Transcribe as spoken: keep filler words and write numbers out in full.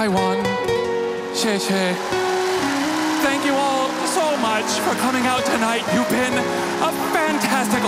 Taiwan. Xie xie. Thank you all so much for coming out tonight. You've been a fantastic